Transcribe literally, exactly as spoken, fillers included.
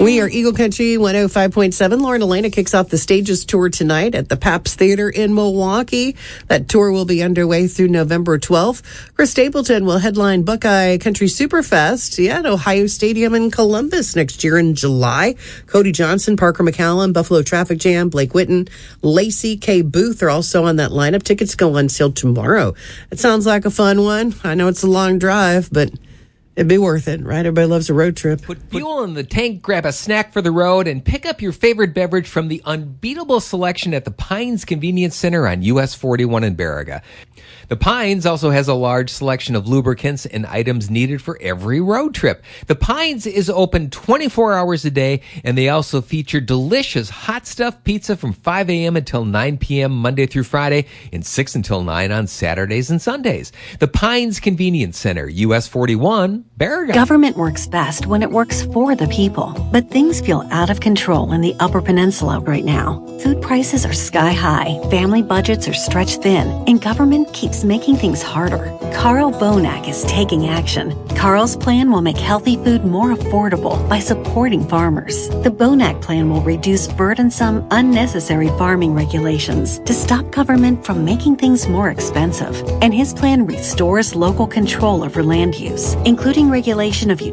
We are Eagle Country one oh five point seven. Lauren Elena kicks off the Stages Tour tonight at the Pabst Theater in Milwaukee. That tour will be underway through November twelfth. Chris Stapleton will headline Buckeye Country Superfest yeah, at Ohio Stadium in Columbus next year in July. Cody Johnson, Parker McCallum, Buffalo Traffic Jam, Blake Witten, Lacey K. Booth are also on that lineup. Tickets go on sale tomorrow. It sounds like a fun one. I know it's a long drive, but it'd be worth it, right? Everybody loves a road trip. Put fuel in the tank, grab a snack for the road, and pick up your favorite beverage from the unbeatable selection at the Pines Convenience Center on U S forty-one in Baraga. The Pines also has a large selection of lubricants and items needed for every road trip. The Pines is open twenty-four hours a day, and they also feature delicious hot stuffed pizza from five a.m. until nine p.m. Monday through Friday and six until nine on Saturdays and Sundays. The Pines Convenience Center, U S forty-one, Baraga. Government works best when it works for the people, but things feel out of control in the Upper Peninsula right now. Food prices are sky high, family budgets are stretched thin, and government keeps making things harder. Carl Bonak is taking action. Carl's plan will make healthy food more affordable by supporting farmers. The Bonak plan will reduce burdensome, unnecessary farming regulations to stop government from making things more expensive. And his plan restores local control over land use, including regulation of